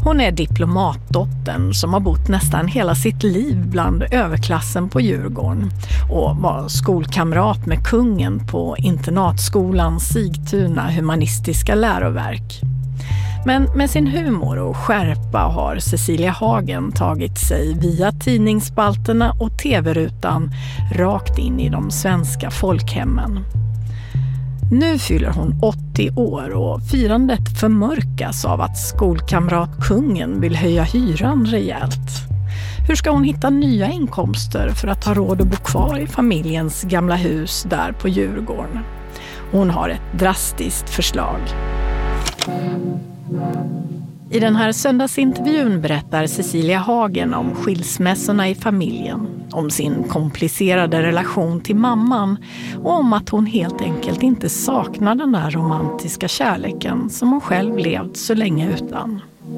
Hon är diplomatdottern som har bott nästan hela sitt liv bland överklassen på Djurgården och var skolkamrat med kungen på internatskolan Sigtuna humanistiska läroverk. Men med sin humor och skärpa har Cecilia Hagen tagit sig via tidningsspalterna och tv-rutan rakt in i de svenska folkhemmen. Nu fyller hon 80 år och firandet förmörkas av att skolkamrat kungen vill höja hyran rejält. Hur ska hon hitta nya inkomster för att ha råd att bo kvar i familjens gamla hus där på Djurgården? Hon har ett drastiskt förslag. I den här söndagsintervjun berättar Cecilia Hagen om skilsmässorna i familjen, om sin komplicerade relation till mamman och om att hon helt enkelt inte saknar den där romantiska kärleken som hon själv levt så länge utan.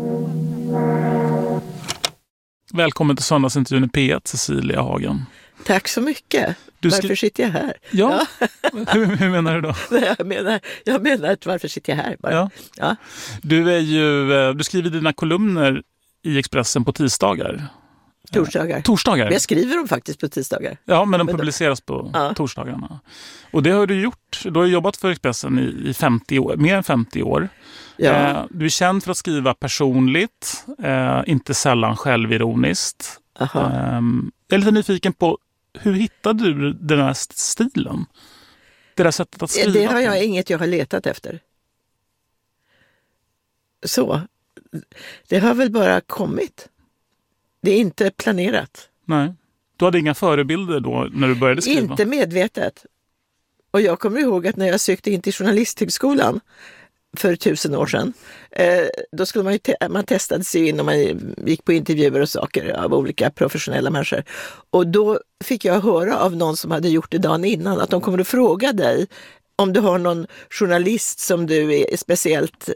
Välkommen till söndagsintervjun i P1, Cecilia Hagen. Tack så mycket. Varför sitter jag här? Ja. Hur menar du då? Jag menar att varför sitter jag här bara? Ja. Du skriver dina kolumner i Expressen på tisdagar. Torsdagar. Jag skriver dem faktiskt på tisdagar. Ja, men de publiceras på torsdagarna. Och det har du gjort. Du har jobbat för Expressen i 50 år, mer än 50 år. Ja. Du är känd för att skriva personligt, inte sällan självironiskt. Jag är lite nyfiken på hur hittade du den här stilen? Det där sättet att skriva? Det har jag har letat efter. Så. Det har väl bara kommit. Det är inte planerat. Nej. Du hade inga förebilder då när du började skriva? Inte medvetet. Och jag kommer ihåg att när jag sökte in till journalisthögskolan för 1000 år sedan, då skulle man testade sig in och man gick på intervjuer och saker av olika professionella människor. Och då fick jag höra av någon som hade gjort det dagen innan att de kommer att fråga dig om du har någon journalist som du är speciellt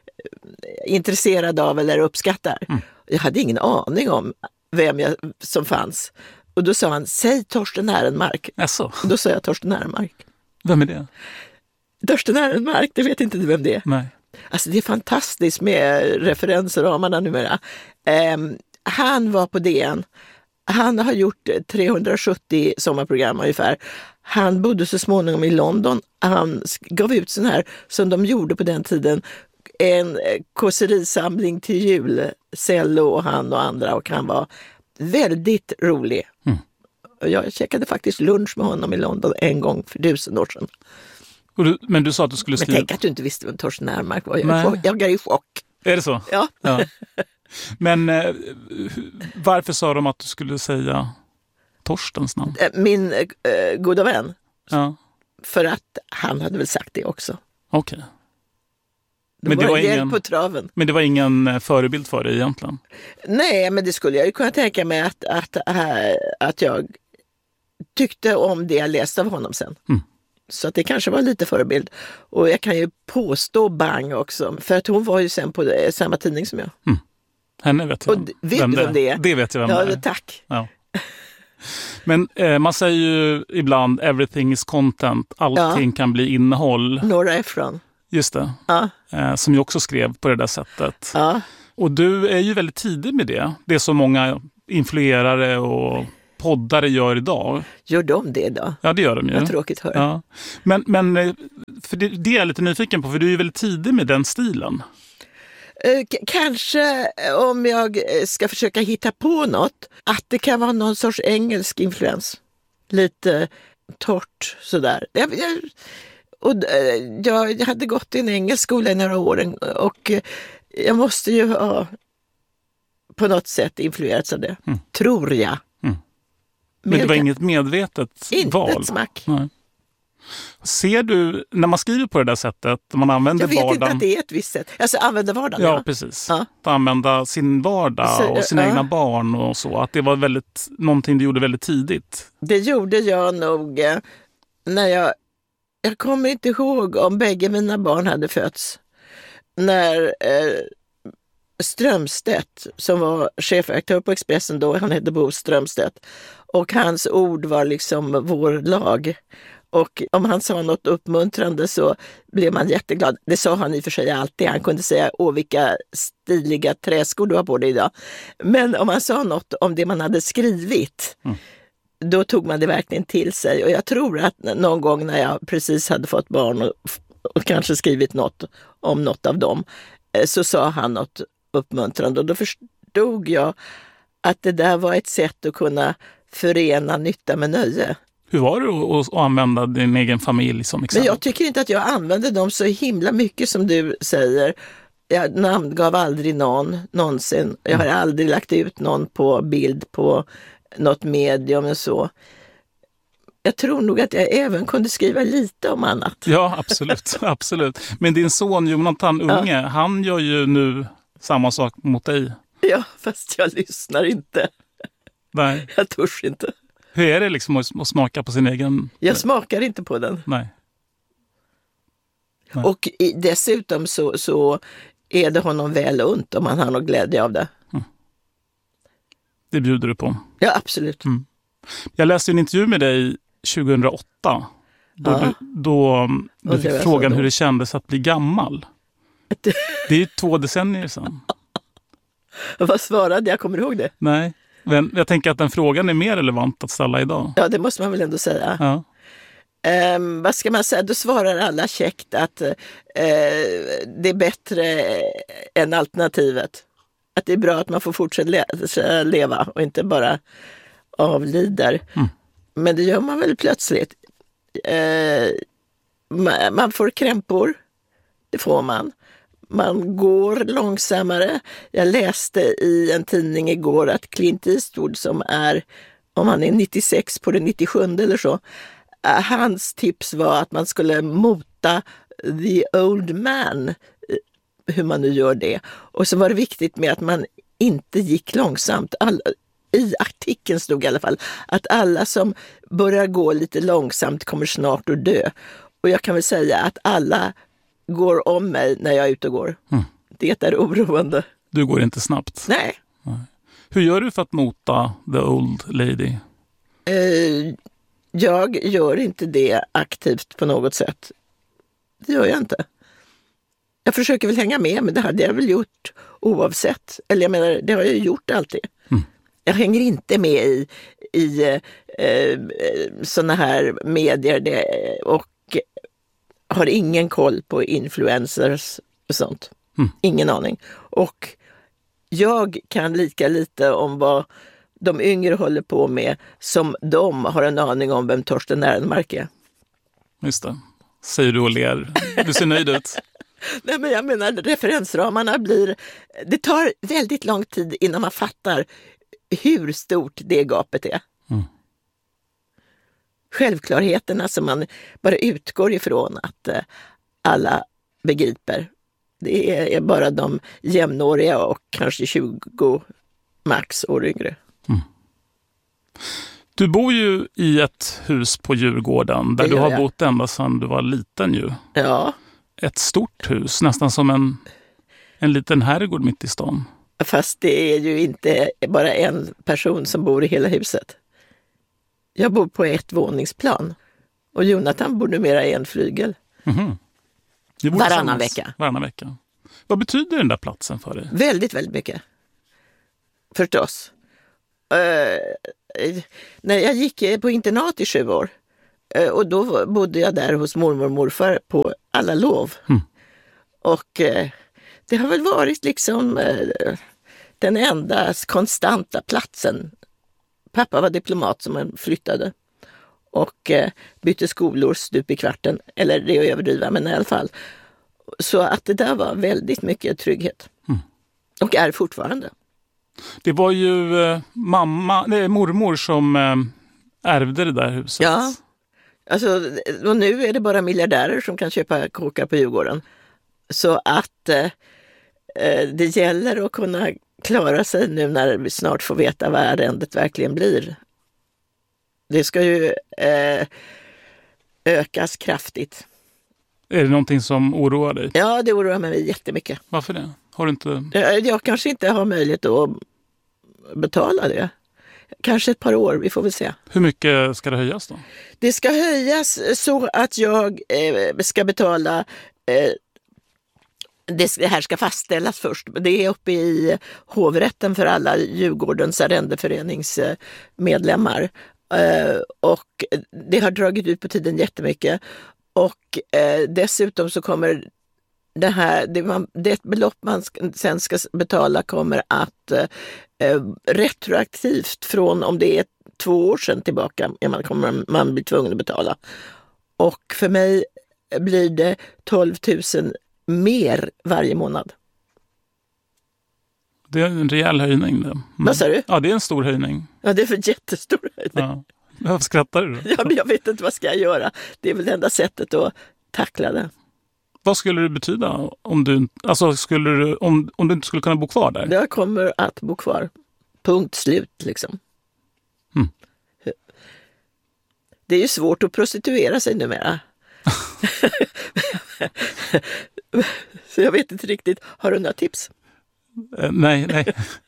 intresserad av eller uppskattar. Jag hade ingen aning om vem som fanns. Och då sa han, säg Torsten Ehrenmark. Jaså? Då sa jag Torsten Ehrenmark. Vem är det? Torsten Ehrenmark, det vet inte du vem det är. Nej. Alltså det är fantastiskt med referensramarna numera. Han var på DN. Han har gjort 370 sommarprogram ungefär. Han bodde så småningom i London. Han gav ut sån här som de gjorde på den tiden. En kåserisamling till jul. Cello och han och andra. Och han var väldigt rolig. Jag käkade faktiskt lunch med honom i London en gång för 1000 år sedan. Men du sa att du skulle skriva... Men tänk att du inte visste vem Torsten Ehrenmark var. Jag är i chock. Är det så? Ja. Men varför sa de att du skulle säga Torstens namn? Min goda vän. Ja. För att han hade väl sagt det också. Okej. Men det var hjälp på traven. Men det var ingen förebild för dig egentligen? Nej, men det skulle jag ju kunna tänka mig att jag tyckte om det jag läste av honom sen. Så att det kanske var lite förebild. Och jag kan ju påstå Bang också. För att hon var ju sen på samma tidning som jag. Henne vet jag. Och vet du vem det är? Det vet jag vem det är. Tack. Ja. Men man säger ju ibland everything is content. Allting kan bli innehåll. Nora Ephron. Just det. Som ju också skrev på det där sättet. Ja. Och du är ju väldigt tidig med det. Det är så många influerare och poddare gör idag. Gör de det då? Ja, det gör de ju. Vad tråkigt höra. Ja. Men för det är jag lite nyfiken på, för du är ju väldigt tidig med den stilen. Kanske om jag ska försöka hitta på något, att det kan vara någon sorts engelsk influens. Lite torrt sådär. Jag hade gått i en engelsk skola i några år och jag måste ju ha på något sätt influerats av det. Tror jag. Men det var inget medvetet val? Inte ett smack. Nej. Ser du, när man skriver på det där sättet, man använder vardagen... Jag vet inte att det är ett visst sätt. Alltså använda vardagen. Ja, precis. Ja. Att använda sin vardag och sina egna barn och så. Att det var någonting du gjorde väldigt tidigt. Det gjorde jag nog när jag kommer inte ihåg om bägge mina barn hade fötts. När Strömstedt, som var chefredaktör på Expressen då, han hette Bo Strömstedt. Och hans ord var liksom vår lag. Och om han sa något uppmuntrande så blev man jätteglad. Det sa han i och för sig alltid. Han kunde säga, åh vilka stiliga träskor du har på dig idag. Men om han sa något om det man hade skrivit, då tog man det verkligen till sig. Och jag tror att någon gång när jag precis hade fått barn och kanske skrivit något om något av dem, så sa han något uppmuntrande. Och då förstod jag att det där var ett sätt att kunna förena nytta med nöje. Hur var det att använda din egen familj som exempel? Men jag tycker inte att jag använde dem så himla mycket som du säger. Jag namngav aldrig någon någonsin. Jag har aldrig lagt ut någon på bild på något medium och så. Jag tror nog att jag även kunde skriva lite om annat. Ja, absolut. Absolut. Men din son Jonathan Unge, han gör ju nu samma sak mot dig. Ja, fast jag lyssnar inte. Nej. Jag törs inte. Hur är det liksom att smaka på sin egen... Jag smakar inte på den. Nej. Och dessutom så är det honom väl ont om han har någon glädje av det. Det bjuder du på. Ja, absolut. Jag läste en intervju med dig 2008. Då du fick frågan hur det kändes att bli gammal. Det är ju 2 decennier sedan. Vad svarade jag? Kommer du ihåg det? Nej, men jag tänker att den frågan är mer relevant att ställa idag. Ja, det måste man väl ändå säga. Ja. Vad ska man säga? Då svarar alla käckt att det är bättre än alternativet. Att det är bra att man får fortsätta leva och inte bara avlider. Men det gör man väl plötsligt. Man får krämpor. Det får man. Man går långsammare. Jag läste i en tidning igår att Clint Eastwood, som är, om han är 96 på det 97 eller så, hans tips var att man skulle mota the old man, hur man nu gör det. Och så var det viktigt med att man inte gick långsamt. I artikeln stod i alla fall att alla som börjar gå lite långsamt kommer snart att dö. Och jag kan väl säga att alla går om mig när jag är ute och går. Det är oroande. Du går inte snabbt? Nej. Hur gör du för att mota the old lady? Jag gör inte det aktivt på något sätt. Det gör jag inte. Jag försöker väl hänga med, men det hade jag väl gjort oavsett. Eller jag menar, det har jag gjort alltid. Jag hänger inte med i såna här medier och har ingen koll på influencers och sånt. Ingen aning. Och jag kan lika lite om vad de yngre håller på med som de har en aning om vem Torsten Ehrenmark är. Just det. Säger du och ler. Du ser nöjd ut. Nej, men jag menar, referensramarna det tar väldigt lång tid innan man fattar hur stort det gapet är. Självklarheterna som man bara utgår ifrån att alla begriper. Det är bara de jämnåriga och kanske 20 max år yngre. Du bor ju i ett hus på Djurgården där du har bott ända sedan du var liten ju. Ja. Ett stort hus, nästan som en liten herrgård mitt i stan. Fast det är ju inte bara en person som bor i hela huset. Jag bor på ett våningsplan och Jonathan bor numera i en flygel. Varannan vecka. Vad betyder den där platsen för dig? Väldigt, väldigt mycket. Förstås. När jag gick på internat i 7 år och då bodde jag där hos mormor och morfar på alla lov. Och det har väl varit liksom den enda konstanta platsen. Pappa var diplomat som han flyttade och bytte skolor stup i kvarten. Eller det är att överdriva, men i alla fall. Så att det där var väldigt mycket trygghet. Och är fortfarande. Det var ju mormor som ärvde det där huset. Ja, alltså, och nu är det bara miljardärer som kan köpa kåkar på Djurgården. Så att det gäller att kunna klara sig nu när vi snart får veta vad arrendet verkligen blir. Det ska ju ökas kraftigt. Är det någonting som oroar dig? Ja, det oroar mig jättemycket. Varför det? Har du inte... Jag kanske inte har möjlighet att betala det. kanske ett par år, vi får väl se. Hur mycket ska det höjas då? Det ska höjas så att jag ska betala, det här ska fastställas först. Det är uppe i hovrätten för alla Djurgårdens arrendeföreningsmedlemmar. Och det har dragit ut på tiden jättemycket. Och dessutom så kommer det belopp man sen ska betala kommer att retroaktivt från, om det är 2 år sedan tillbaka, man blir tvungen att betala. Och för mig blir det 12 000 mer varje månad. Det är en rejäl höjning. Det. Vad sa du? Ja, det är en stor höjning. Ja, det är för jättestor höjning. Ja. Varför skrattar du då? Ja, men jag vet inte vad ska jag göra. Det är väl det enda sättet att tackla det. Vad skulle det betyda om du inte skulle kunna bo kvar där? Jag kommer att bo kvar. Punkt slut liksom. Mm. Det är ju svårt att prostituera sig numera. Så jag vet inte riktigt. Har du några tips? Nej.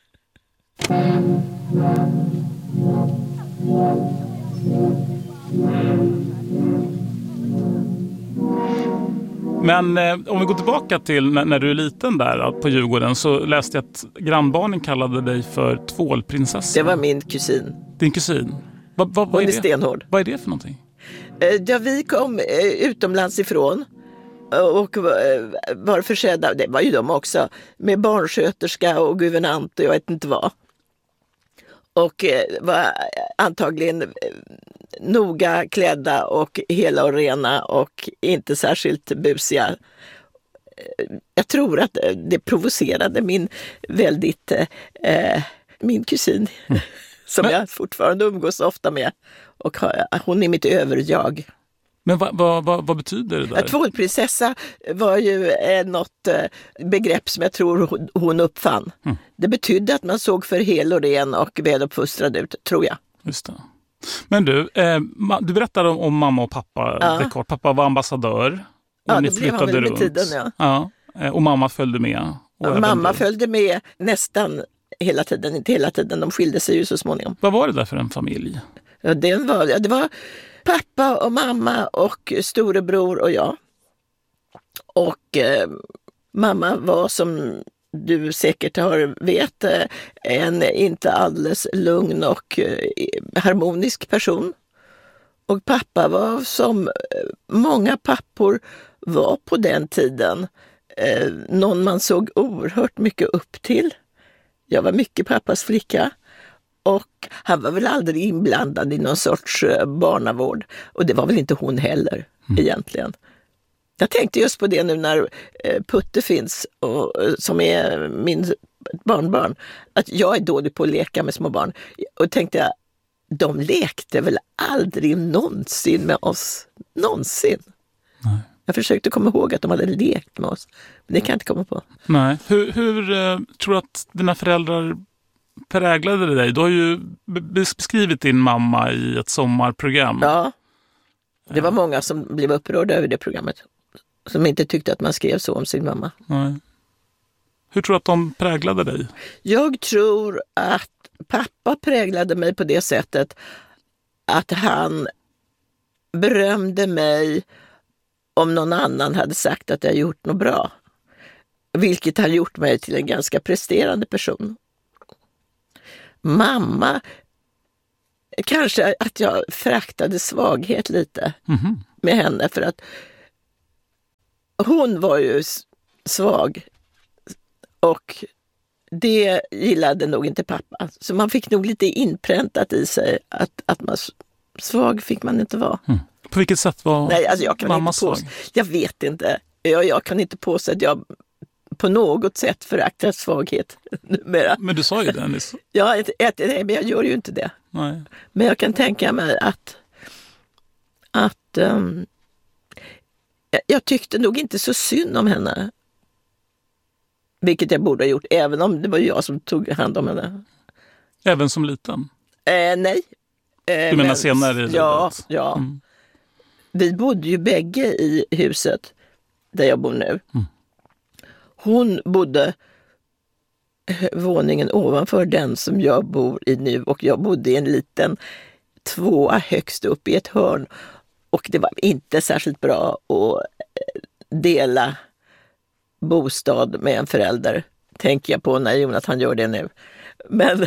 Men om vi går tillbaka till när du är liten där på Djurgården, så läste jag att grannbarnen kallade dig för tvålprinsessa. Det var min kusin. Din kusin? Vad Hon är är det? stenhård. Vad är det för någonting? Ja, vi kom utomlands ifrån och var försedda, det var ju de också, med barnsköterska och guvernant och jag vet inte vad. Och var antagligen noga klädda och hela och rena och inte särskilt busiga. Jag tror att det provocerade min kusin som jag fortfarande umgås ofta med. Och hon är mitt överjag. Men vad betyder det där? Tvålprinsessa var ju något begrepp som jag tror hon uppfann. Mm. Det betydde att man såg för hel och ren och väluppfostrad ut, tror jag. Just det. Men du berättade om mamma och pappa. Ja. Pappa var ambassadör. Ja, det blev han väl med tiden, ja. Och mamma följde med. Och mamma följde med nästan hela tiden, inte hela tiden. De skilde sig ju så småningom. Vad var det där för en familj? Ja, det var pappa och mamma och storebror och jag. Och mamma var, som du säkert vet, en inte alldeles lugn och harmonisk person. Och pappa var, som många pappor var på den tiden, någon man såg oerhört mycket upp till. Jag var mycket pappas flicka. Och han var väl aldrig inblandad i någon sorts barnavård. Och det var väl inte hon heller egentligen. Jag tänkte just på det nu när Putte finns, som är min barnbarn. Att jag är dålig på att leka med små barn. Och tänkte jag, de lekte väl aldrig någonsin med oss. Någonsin. Nej. Jag försökte komma ihåg att de hade lekt med oss. Men det kan jag inte komma på. Nej. Hur tror du att dina föräldrar präglade dig? Du har ju beskrivit din mamma i ett sommarprogram. Ja, det var många som blev upprörda över det programmet. Som inte tyckte att man skrev så om sin mamma. Nej. Hur tror du att de präglade dig? Jag tror att pappa präglade mig på det sättet att han berömde mig om någon annan hade sagt att jag gjort något bra. Vilket har gjort mig till en ganska presterande person. Mamma, kanske att jag föraktade svaghet lite med henne, för att hon var ju svag och det gillade nog inte pappa. Så man fick nog lite inpräntat i sig att man svag fick man inte vara. Mm. På vilket sätt var mamma svag? Jag vet inte. Jag kan inte påstå att jag på något sätt föraktar svaghet numera. Men du sa ju det nyss. Ja, nej, men jag gör ju inte det. Nej. Men jag kan tänka mig att jag tyckte nog inte så synd om henne. Vilket jag borde ha gjort, även om det var jag som tog hand om henne. Även som liten? Nej. Du menar senare i livet? Ja. Mm. Vi bodde ju bägge i huset där jag bor nu. Mm. Hon bodde våningen ovanför den som jag bor i nu, och jag bodde i en liten 2 högst upp i ett hörn, och det var inte särskilt bra att dela bostad med en förälder, tänker jag på när Jonathan gör det nu. Men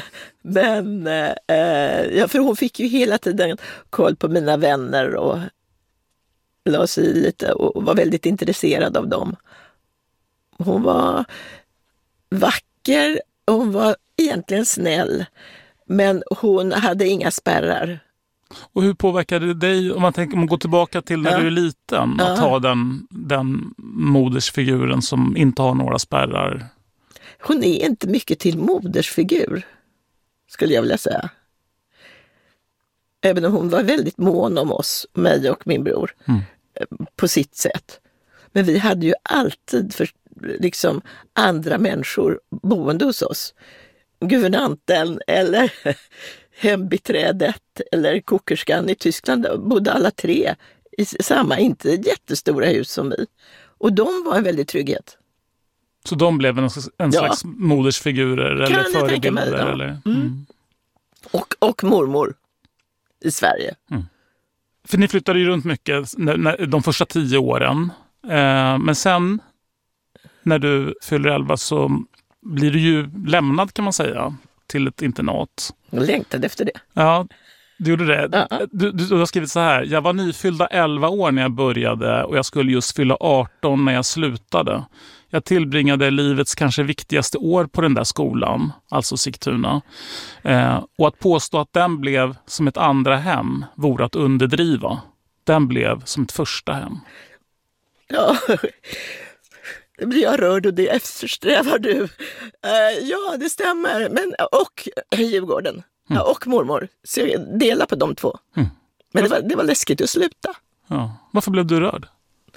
för hon fick ju hela tiden koll på mina vänner och la sig lite och var väldigt intresserad av dem. Hon var vacker, hon var egentligen snäll, men hon hade inga spärrar. Och hur påverkade det dig, om man går tillbaka till när du är liten, att ha den modersfiguren som inte har några spärrar? Hon är inte mycket till modersfigur, skulle jag vilja säga. Även om hon var väldigt mån om oss, mig och min bror, på sitt sätt. Men vi hade ju alltid liksom andra människor boende hos oss. Guvernanten eller hembiträdet eller kokerskan i Tyskland bodde alla 3 i samma, inte jättestora hus som vi. Och de var en väldigt trygghet. Så de blev en slags modersfigurer eller förebilder? Ja. Eller? Och mormor i Sverige. För ni flyttade ju runt mycket de första 10 åren. Men sen när du fyller 11 så blir du ju lämnad, kan man säga, till ett internat. Jag längtade efter det. Ja, du gjorde det. Du har skrivit så här: jag var nyfyllda 11 år när jag började och jag skulle just fylla 18 när jag slutade. Jag tillbringade livets kanske viktigaste år på den där skolan, alltså Sigtuna. Och att påstå att den blev som ett andra hem vore att underdriva. Den blev som ett första hem. Ja, det blir jag rörd och det eftersträvar du. Ja, det stämmer. Och Djurgården. Ja, och mormor. Så jag delar på de 2. Men det var läskigt att sluta. Ja. Varför blev du rörd?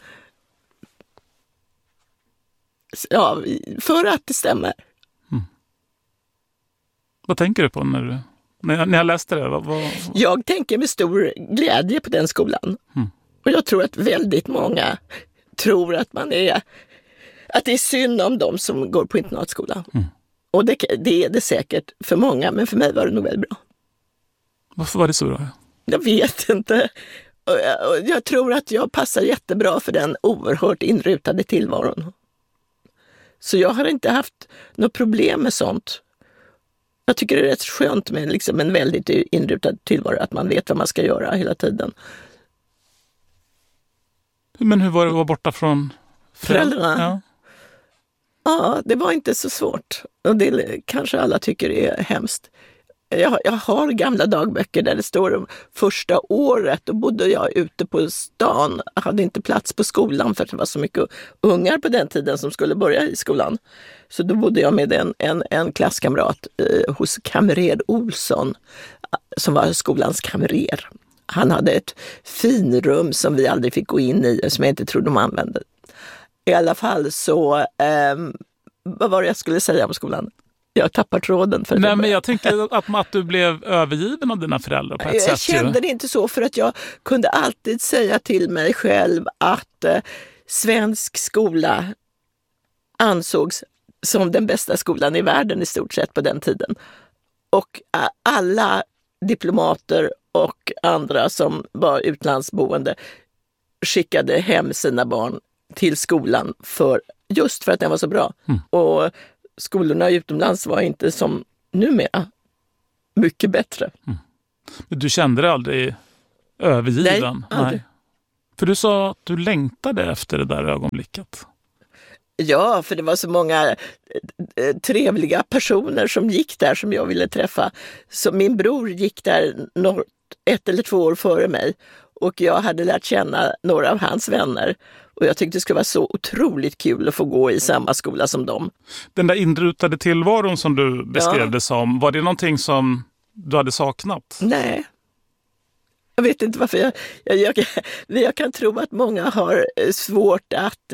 Ja, för att det stämmer. Vad tänker du på när jag läste det? Jag tänker med stor glädje på den skolan. Och jag tror att väldigt många tror att det är synd om de som går på internatskolan. Och det är det säkert för många, men för mig var det nog väldigt bra. Varför var det så bra? Jag vet inte. Jag tror att jag passar jättebra för den oerhört inrutade tillvaron. Så jag har inte haft något problem med sånt. Jag tycker det är rätt skönt med liksom en väldigt inrutad tillvaro, att man vet vad man ska göra hela tiden. Men hur var det att vara borta från föräldrarna? Ja, det var inte så svårt. Och det kanske alla tycker är hemskt. Jag har gamla dagböcker där det står om första året. Då bodde jag ute på stan. Jag hade inte plats på skolan för att det var så mycket ungar på den tiden som skulle börja i skolan. Så då bodde jag med en klasskamrat hos kamrer Olsson, som var skolans kamrer. Han hade ett finrum som vi aldrig fick gå in i, som jag inte tror de använde. I alla fall så, vad var det jag skulle säga om skolan? Jag tappar tråden. Men jag tänker att du blev övergiven av dina föräldrar på ett sätt. Jag kände det inte så, för att jag kunde alltid säga till mig själv att svensk skola ansågs som den bästa skolan i världen i stort sett på den tiden. Och alla diplomater och andra som var utlandsboende skickade hem sina barn till skolan just för att den var så bra. Och skolorna utomlands var inte som numera mycket bättre. Men du kände dig aldrig övergiven? Nej, aldrig. För du sa att du längtade efter det där ögonblicket. Ja, för det var så många trevliga personer som gick där som jag ville träffa. Så min bror gick där 1 eller 2 år före mig, och jag hade lärt känna några av hans vänner. Och jag tyckte det skulle vara så otroligt kul att få gå i samma skola som dem. Den där inrutade tillvaron som du beskrev det som, var det någonting som du hade saknat? Nej. Jag vet inte varför. Jag kan tro att många har svårt att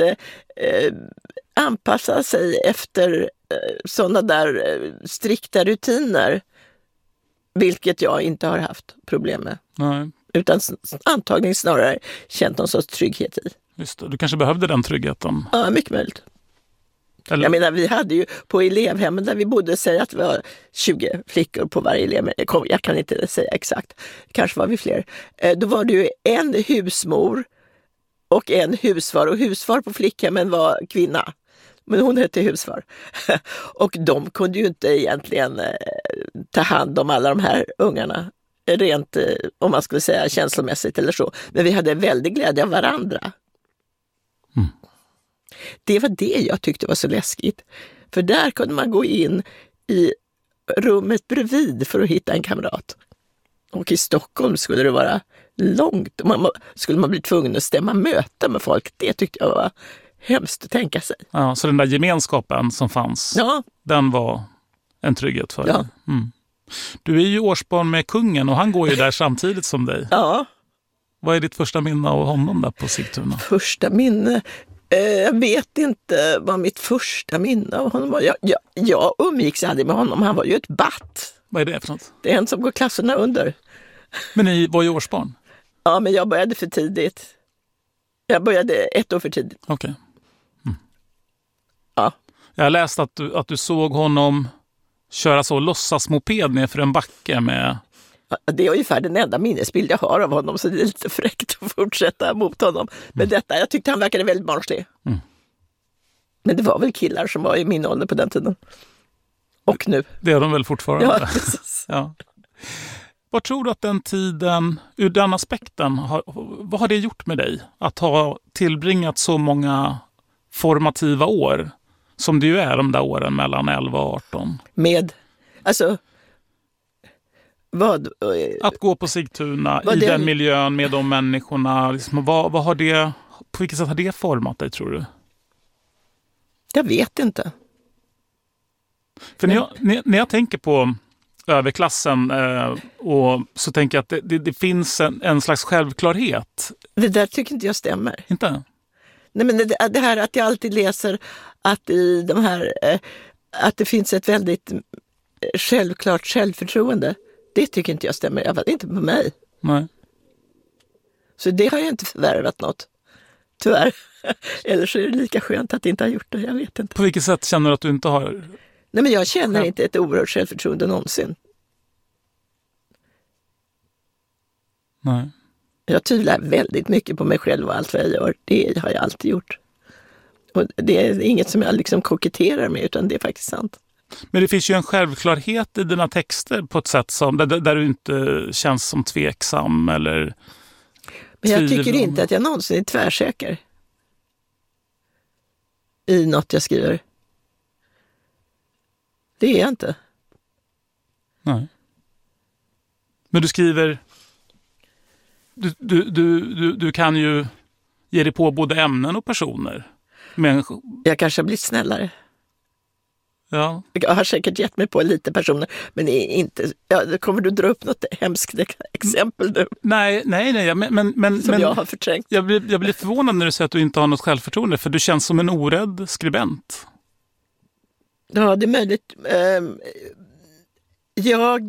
anpassa sig efter sådana där strikta rutiner. Vilket jag inte har haft problem med. Nej. Utan antagligen snarare känt någon sorts trygghet i. Just det, du kanske behövde den tryggheten. Ja, mycket möjligt. Eller? Jag menar, vi hade ju på elevhemmen där vi bodde, säga att det var 20 flickor på varje elev. Jag kan inte säga exakt, kanske var vi fler. Då var det ju en husmor och en husfar. Och husfar på flickhemmen var kvinna. Men hon hette husfar. Och de kunde ju inte egentligen ta hand om alla de här ungarna. Rent, om man skulle säga känslomässigt eller så. Men vi hade väldigt glädje av varandra. Mm. Det var det jag tyckte var så läskigt. För där kunde man gå in i rummet bredvid för att hitta en kamrat. Och i Stockholm skulle det vara långt. Skulle man bli tvungen att stämma möte med folk. Det tyckte jag var hemskt att tänka sig. Ja, så den där gemenskapen som fanns, den var en trygghet för dig. Ja. Mm. Du är ju årsbarn med kungen och han går ju där samtidigt som dig. Ja. Vad är ditt första minne av honom där på Sigtuna? Första minne? Jag vet inte vad mitt första minne av honom var. Jag umgicks aldrig med honom. Han var ju ett batt. Vad är det för något? Det är en som går klasserna under. Men ni var ju årsbarn? Ja, men jag började för tidigt. Jag började 1 år för tidigt. Okej. Mm. Ja. Jag läste att du såg honom köra så låtsasmoped ner för en backe med... Det är ungefär den enda minnesbild jag har av honom, så det är lite fräckt att fortsätta mot honom. Men detta, jag tyckte han verkade väldigt barnslig. Mm. Men det var väl killar som var i min ålder på den tiden. Och nu. Det är de väl fortfarande? Ja, precis. Ja. Vad tror du att den tiden, ur den aspekten, vad har det gjort med dig? Att ha tillbringat så många formativa år, som det ju är de där åren mellan 11 och 18. Alltså... Vad? Att gå på Sigtuna i den miljön med de människorna. Liksom, vad har det, på vilket sätt har det format dig, tror du? Jag vet inte. För när jag tänker på överklassen och så tänker jag att det finns en slags självklarhet. Det där tycker inte jag stämmer. Inte? Nej, men det här att jag alltid läser att i de här att det finns ett väldigt självklart självförtroende. Det tycker inte jag stämmer. Jag vet inte på mig. Nej. Så det har jag inte förvärvat något. Tyvärr. Eller så är det lika skönt att inte ha gjort det. Jag vet inte. På vilket sätt känner du att du inte har... Nej, men jag känner inte ett oerhört självförtroende någonsin. Nej. Jag tvivlar väldigt mycket på mig själv och allt vad jag gör. Det har jag alltid gjort. Och det är inget som jag liksom koketterar med, utan det är faktiskt sant. Men det finns ju en självklarhet i dina texter på ett sätt som, där du inte känns som tveksam eller... Men jag tycker inte att jag någonsin är tvärsäker i något jag skriver. Det är jag inte. Nej. Men du skriver... Du kan ju ge dig på både ämnen och personer. Jag kanske har blivit snällare. Ja. Jag har säkert gett mig på lite personer, men inte... kommer du dra upp något hemskt exempel nu? Nej, men som jag har förträngt. Jag blir förvånad när du säger att du inte har något självförtroende, för du känns som en orädd skribent. Ja, det är möjligt. Jag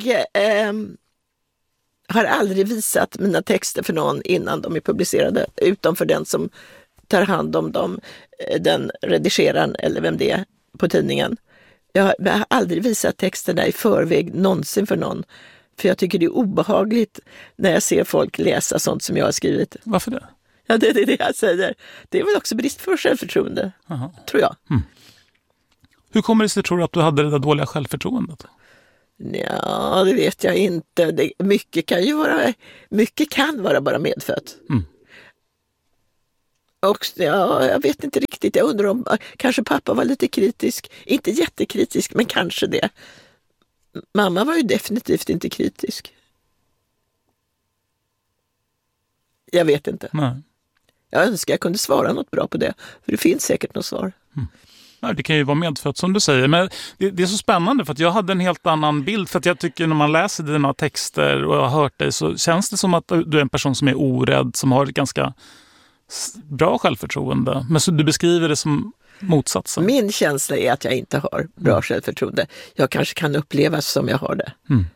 har aldrig visat mina texter för någon innan de är publicerade, utom för den som tar hand om dem, den redigeraren eller vem det är på tidningen. Jag har aldrig visat texterna i förväg någonsin för någon. För jag tycker det är obehagligt när jag ser folk läsa sånt som jag har skrivit. Varför det? Ja, det är det jag säger. Det är väl också brist för självförtroende, tror jag. Mm. Hur kommer det sig, tror du, att du hade det där dåliga självförtroendet? Ja, det vet jag inte. Mycket kan vara bara medfött. Mm. Och jag vet inte riktigt. Jag undrar om kanske pappa var lite kritisk. Inte jättekritisk, men kanske det. Mamma var ju definitivt inte kritisk. Jag vet inte. Nej. Jag önskar jag kunde svara något bra på det. För det finns säkert något svar. Mm. Ja, det kan ju vara medfött som du säger. Men det är så spännande, för att jag hade en helt annan bild. För att jag tycker när man läser dina texter och jag har hört dig, så känns det som att du är en person som är orädd. Som har ett ganska bra självförtroende. Men så du beskriver det som motsatsen. Min känsla är att jag inte har bra självförtroende. Jag kanske kan upplevas som jag har det. Mm.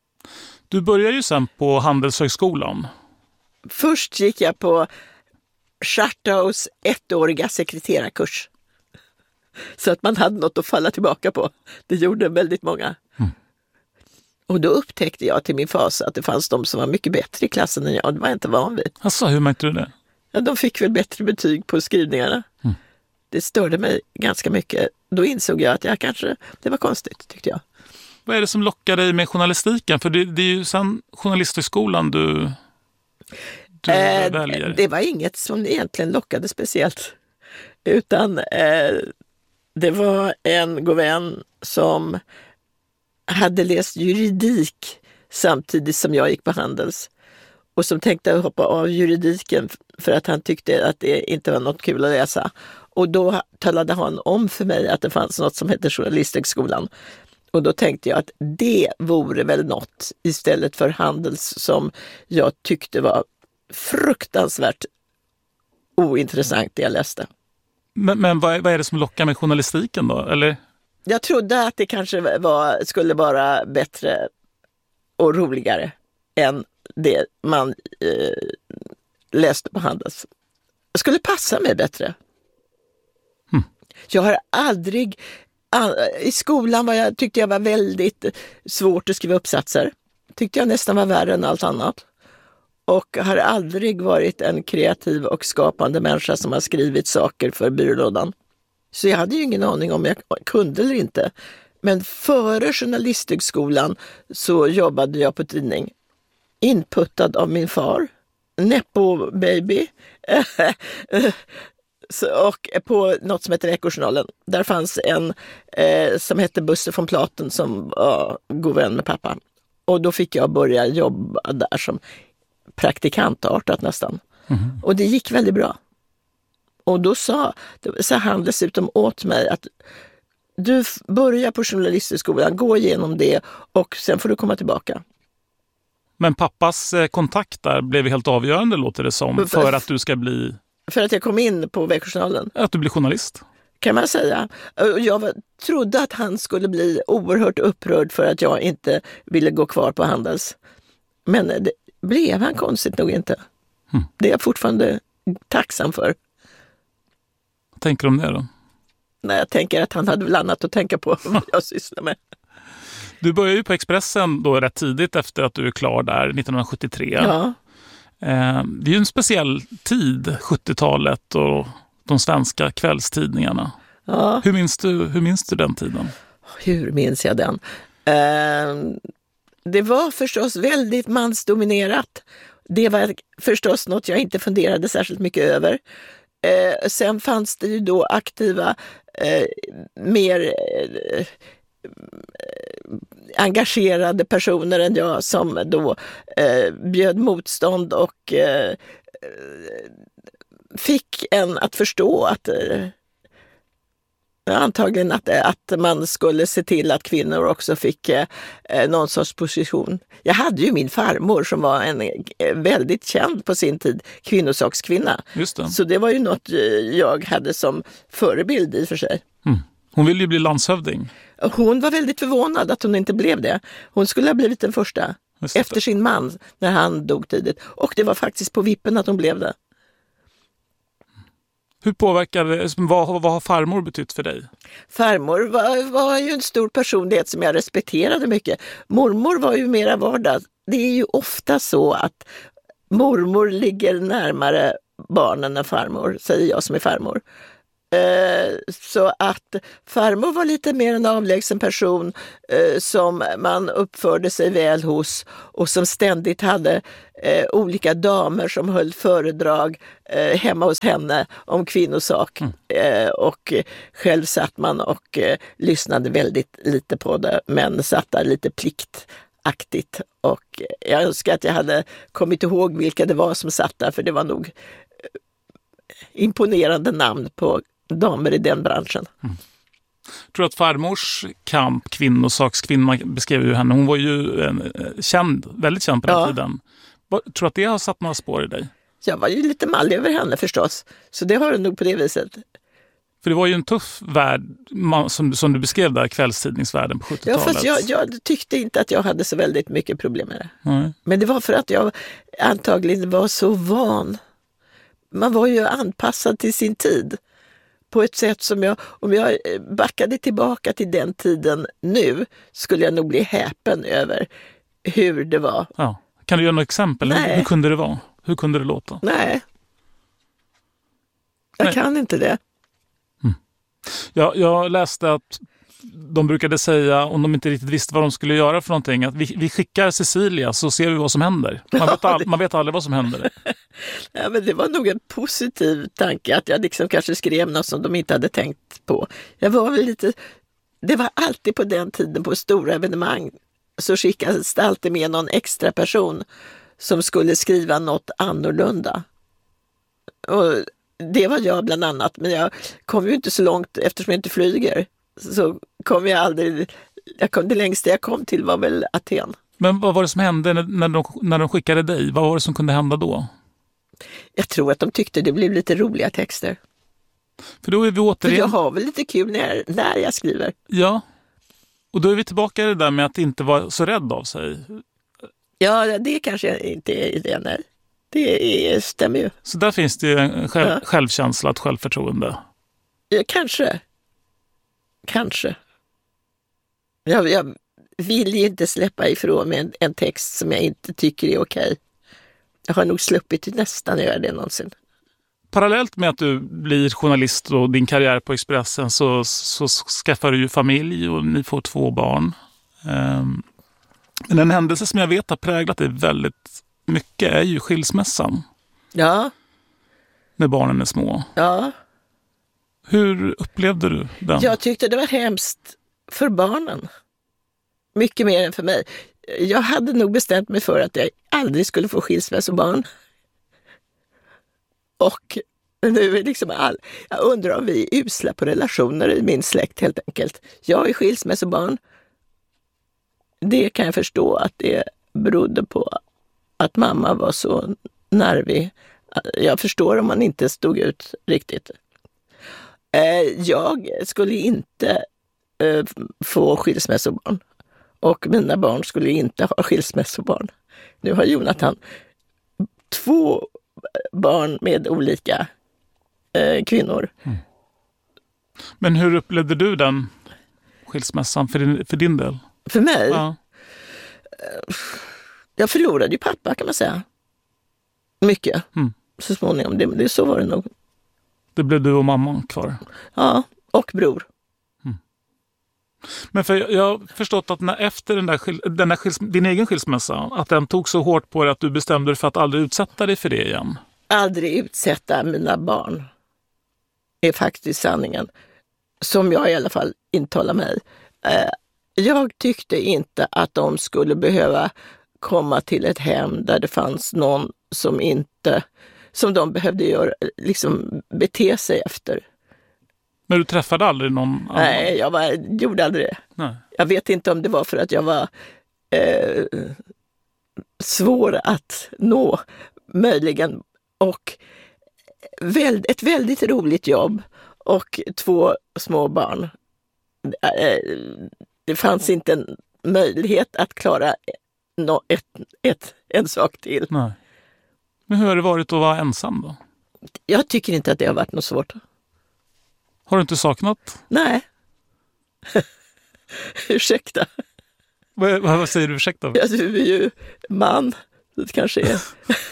Du börjar ju sen på Handelshögskolan. Först gick jag på Schartaus 1-åriga sekreterarkurs. Så att man hade något att falla tillbaka på. Det gjorde väldigt många. Och då upptäckte jag till min fas att det fanns de som var mycket bättre i klassen än jag. Det var jag inte van vid. Alltså, hur märkte du det? Ja, de fick väl bättre betyg på skrivningarna. Det störde mig ganska mycket. Då insåg jag att det var konstigt, tyckte jag. Vad är det som lockar dig med journalistiken? För det är ju sen journalisthögskolan du väljer. Det var inget som egentligen lockade speciellt. Utan det var en god vän som hade läst juridik samtidigt som jag gick på Handels. Och som tänkte hoppa av juridiken för att han tyckte att det inte var något kul att läsa. Och då talade han om för mig att det fanns något som hette Journalisthögskolan. Och då tänkte jag att det vore väl något istället för Handels som jag tyckte var fruktansvärt ointressant det jag läste. Men vad är det som lockar med journalistiken då? Eller? Jag trodde att det kanske skulle vara bättre och roligare än det man läste på Handels. Det skulle passa mig bättre. Jag har aldrig... I skolan tyckte jag var väldigt svårt att skriva uppsatser. Tyckte jag nästan var värre än allt annat. Och har aldrig varit en kreativ och skapande människa som har skrivit saker för byrålådan. Så jag hade ju ingen aning om jag kunde eller inte. Men före journalisthögskolan så jobbade jag på tidning. Inputtad av min far. Nepo baby. Och på något som heter Veckojournalen. Där fanns en som hette Busse von Platen som var god vän med pappa. Och då fick jag börja jobba där som praktikantartat nästan. Och det gick väldigt bra. Och då sa han dessutom åt mig att du börjar på journalisthögskolan, gå igenom det och sen får du komma tillbaka. Men pappas kontakt där blev helt avgörande, låter det som, för att du ska bli... För att jag kom in på Veckojournalen. Att du blir journalist. Kan man säga. Jag trodde att han skulle bli oerhört upprörd för att jag inte ville gå kvar på Handels. Men det blev han konstigt nog inte. Det är jag fortfarande tacksam för. Vad tänker du om det då? Nej, jag tänker att han hade väl annat att tänka på vad jag sysslar med. Du börjar ju på Expressen då rätt tidigt efter att du är klar där, 1973. Ja. Det är ju en speciell tid, 70-talet och de svenska kvällstidningarna. Ja. Hur minns du den tiden? Hur minns jag den? Det var förstås väldigt mansdominerat. Det var förstås något jag inte funderade särskilt mycket över. Sen fanns det ju då aktiva, mer engagerade personer än jag som då bjöd motstånd och fick en att förstå att antagligen att man skulle se till att kvinnor också fick någon sorts position. Jag hade ju min farmor som var en väldigt känd på sin tid kvinnosakskvinna. Just det. Så det var ju något jag hade som förebild i för sig. Hon ville ju bli landshövding. Hon var väldigt förvånad att hon inte blev det. Hon skulle ha blivit den första efter sin man när han dog tidigt. Och det var faktiskt på vippen att hon blev det. Hur påverkade, vad har farmor betytt för dig? Farmor var ju en stor personlighet som jag respekterade mycket. Mormor var ju mera vardag. Det är ju ofta så att mormor ligger närmare barnen än farmor, säger jag som är farmor. Så att farmor var lite mer en avlägsen person som man uppförde sig väl hos och som ständigt hade olika damer som höll föredrag hemma hos henne om kvinnosak. Och själv satt man och lyssnade väldigt lite på det, men satt där lite pliktaktigt. Och jag önskar att jag hade kommit ihåg vilka det var som satt där, för det var nog imponerande namn på damer i den branschen. Jag tror att farmors kamp, kvinnosakskvinna, beskrev ju henne. Hon var ju väldigt känd på den tiden. Tror du att det har satt några spår i dig? Jag var ju lite mallig över henne förstås. Så det har det nog på det viset. För det var ju en tuff värld som du beskrev där, kvällstidningsvärlden på 70-talet. Ja, fast jag tyckte inte att jag hade så väldigt mycket problem med det. Nej. Men det var för att jag antagligen var så van man var ju anpassad till sin tid på ett sätt som om jag backade tillbaka till den tiden nu, skulle jag nog bli häpen över hur det var. Ja. Kan du göra något exempel? Hur kunde det vara? Hur kunde det låta? Nej. Jag kan inte det. Jag läste att de brukade säga, om de inte riktigt visste vad de skulle göra för någonting, att vi skickar Cecilia så ser vi vad som händer. Man vet aldrig vad som händer. Ja, men det var nog en positiv tanke att jag liksom kanske skrev något som de inte hade tänkt på. Det var alltid på den tiden på stora evenemang så skickades det alltid med någon extra person som skulle skriva något annorlunda. Och det var jag bland annat, men jag kom ju inte så långt eftersom jag inte flyger. Så kom jag aldrig, det längsta jag kom till var väl Aten. Men vad var det som hände när de skickade dig? Vad var det som kunde hända då? Jag tror att de tyckte det blev lite roliga texter. För då är vi återigen... För jag har väl lite kul när jag skriver. Ja, och då är vi tillbaka i det där med att inte vara så rädd av sig. Ja, det kanske inte är det, nej. Det stämmer ju. Så där finns det en självkänsla, ett självförtroende. Ja, kanske. Jag vill ju inte släppa ifrån mig en text som jag inte tycker är okej. Jag har nog sluppit nästan göra det någonsin. Parallellt med att du blir journalist och din karriär på Expressen så skaffar du ju familj och ni får 2 barn. Men en händelse som jag vet har präglat dig väldigt mycket är ju skilsmässan. Ja. När barnen är små. Ja. Hur upplevde du den? Jag tyckte det var hemskt för barnen. Mycket mer än för mig. Jag hade nog bestämt mig för att jag aldrig skulle få skilsmässobarn. Och nu är liksom jag undrar om vi är usla på relationer i min släkt helt enkelt. Jag är skilsmässobarn. Det kan jag förstå att det berodde på att mamma var så nervig. Jag förstår om man inte stod ut riktigt. Jag skulle inte få skilsmässobarn. Och mina barn skulle inte ha skilsmässobarn. Nu har Jonathan 2 barn med olika kvinnor. Mm. Men hur upplevde du den skilsmässan för din del? För mig? Ja. Jag förlorade ju pappa, kan man säga. Mycket. Så småningom. Det så var det nog. Det blev du och mamma kvar? Ja, och bror. Men för jag har förstått att efter din egen skilsmässa, att den tog så hårt på dig att du bestämde dig för att aldrig utsätta dig för det igen. Aldrig utsätta mina barn är faktiskt sanningen. Som jag i alla fall intalar mig. Jag tyckte inte att de skulle behöva komma till ett hem där det fanns någon som de behövde bete sig efter. Men du träffade aldrig någon annan? Nej, jag gjorde aldrig det. Nej. Jag vet inte om det var för att jag var svår att nå, möjligen. Och ett väldigt roligt jobb och 2 små barn. Det fanns inte en möjlighet att klara en sak till. Nej. Men hur har det varit att vara ensam då? Jag tycker inte att det har varit något svårt. Har du inte saknat? Nej. Ursäkta. Vad säger du ursäkta? Ja, du är ju man. Det kanske är.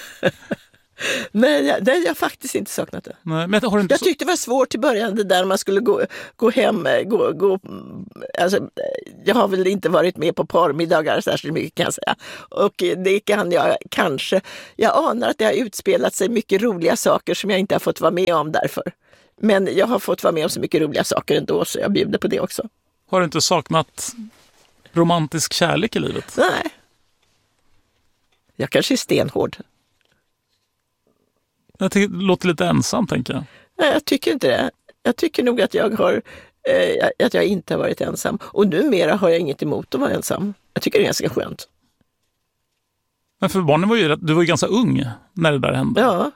Nej, jag har faktiskt inte saknat det. Nej, men har du inte jag tyckte det var svårt i början, det där man skulle gå hem. Alltså, jag har väl inte varit med på parmiddagar särskilt mycket, kan jag säga. Och det kan jag kanske. Jag anar att det har utspelat sig mycket roliga saker som jag inte har fått vara med om därför. Men jag har fått vara med om så mycket roliga saker ändå, så jag bjuder på det också. Har du inte saknat romantisk kärlek i livet? Nej. Jag kanske är stenhård. Jag tycker det låter lite ensam, tänker jag. Nej, jag tycker inte det. Jag tycker nog att jag inte har varit ensam. Och numera har jag inget emot att vara ensam. Jag tycker det är ganska skönt. Men för barnen du var ju ganska ung när det där hände. Ja.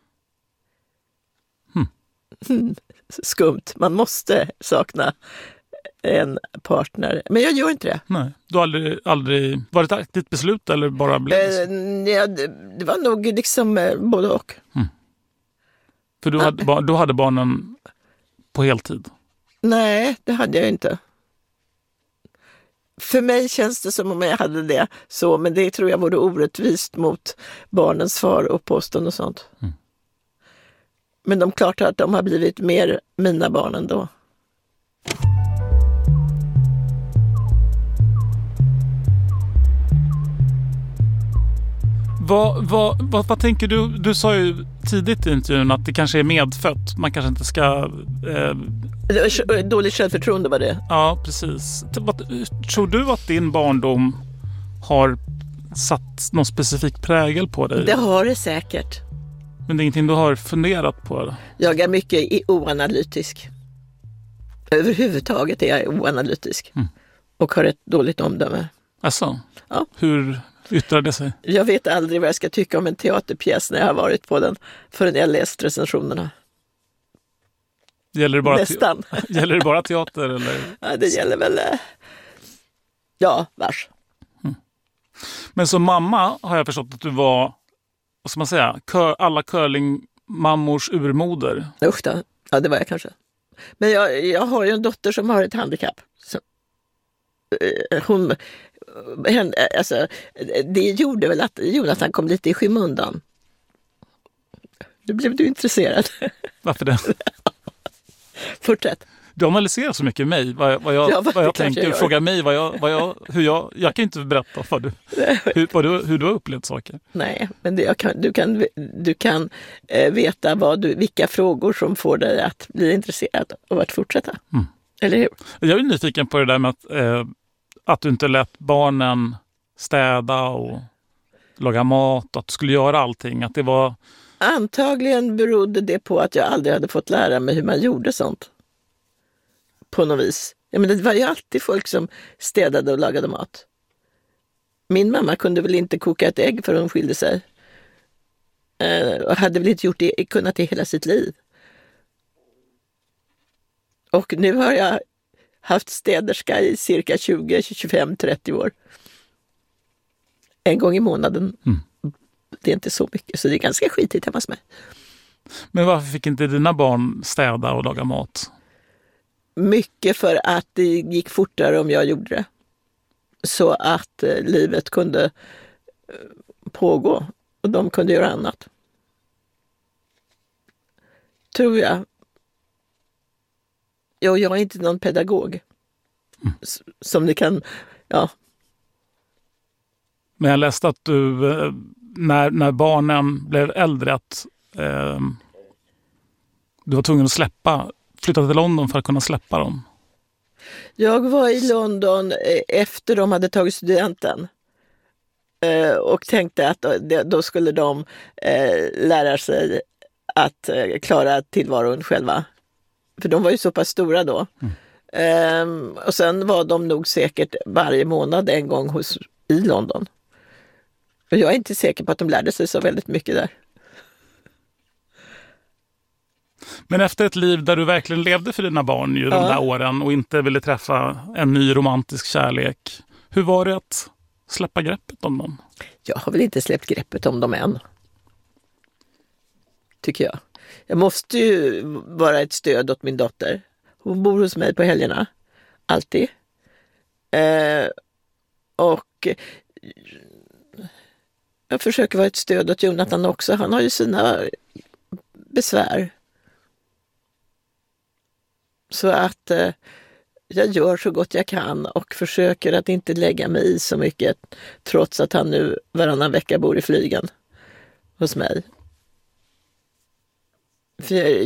Skumt. Man måste sakna en partner. Men jag gör inte det. Nej. Du har aldrig varit ett aktivt beslut eller bara blivit? Det var nog liksom både och. För du hade barnen på heltid? Nej, det hade jag inte. För mig känns det som om jag hade det så, men det tror jag vore orättvist mot barnens far och posten och sånt. Mm. Men de klart att de har blivit mer mina barn ändå. Vad tänker du? Du sa ju tidigt i intervjun att det kanske är medfött. Man kanske inte ska... Dåligt självförtroende var det. Ja, precis. Tror du att din barndom har satt någon specifik prägel på dig? Det har det säkert. Men det är ingenting du har funderat på? Eller? Jag är mycket oanalytisk. Överhuvudtaget är jag oanalytisk. Mm. Och har ett dåligt omdöme. Alltså? Ja. Hur yttrar det sig? Jag vet aldrig vad jag ska tycka om en teaterpjäs när jag har varit på den förrän jag läst recensionerna. Gäller det bara nästan. Gäller det bara teater? Eller? Ja, det gäller väl... Ja, vars. Mm. Men som mamma har jag förstått att du var, vad ska man säga, alla curlingmammors urmoder. Usch då. Ja, det var jag kanske. Men jag har ju en dotter som har ett handikapp. Så, det gjorde väl att Jonathan kom lite i skymundan. Nu blev du intresserad. Varför det? Fortsätt. Du analyserar så mycket mig, vad jag tänker. Fråga mig hur jag kan inte berätta hur du har upplevt saker. Nej, men du kan veta vilka frågor som får dig att bli intresserad av att fortsätta. Mm. Eller hur? Jag är nyfiken på det där med att du inte lät barnen städa och laga mat, att du skulle göra allting. Att det var... Antagligen berodde det på att jag aldrig hade fått lära mig hur man gjorde sånt. På något vis. Ja, men det var ju alltid folk som städade och lagade mat. Min mamma kunde väl inte koka ett ägg för hon skilde sig. Och hade väl inte kunnat det hela sitt liv. Och nu har jag haft städerska i cirka 20, 25, 30 år. En gång i månaden. Mm. Det är inte så mycket, så det är ganska skitigt hemma hos mig. Men varför fick inte dina barn städa och laga mat? Mycket för att det gick fortare om jag gjorde det. Så att livet kunde pågå och de kunde göra annat. Tror jag. Jag är inte någon pedagog. Mm. Som det kan, ja. Men jag läste att du, när barnen blev äldre, att du var tvungen att flytta till London för att kunna släppa dem. Jag var i London efter de hade tagit studenten. Och tänkte att då skulle de lära sig att klara tillvaron själva. För de var ju så pass stora då. Mm. Och sen var de nog säkert varje månad en gång i London. Och jag är inte säker på att de lärde sig så väldigt mycket där. Men efter ett liv där du verkligen levde för dina barn de där åren och inte ville träffa en ny romantisk kärlek. Hur var det att släppa greppet om dem? Jag har väl inte släppt greppet om dem än. Tycker jag. Jag måste ju vara ett stöd åt min dotter. Hon bor hos mig på helgerna. Alltid. Och jag försöker vara ett stöd åt Jonathan också. Han har ju sina besvär. Så att jag gör så gott jag kan och försöker att inte lägga mig i så mycket, trots att han nu varannan vecka bor i flygen hos mig. För